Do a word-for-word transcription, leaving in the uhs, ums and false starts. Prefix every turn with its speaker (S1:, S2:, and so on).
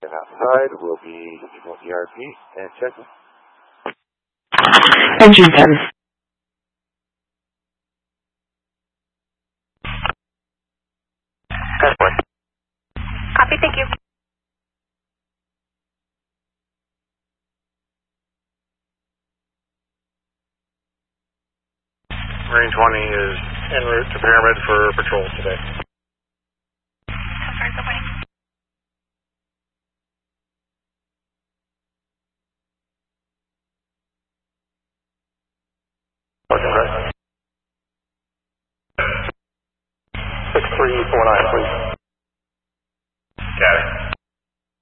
S1: and outside will be equal E R P and checking.
S2: Engine ten.
S3: Copy, thank you.
S4: Marine twenty is en route to Pyramid for patrol today.
S3: Sorry, good morning.
S4: six three four nine, please.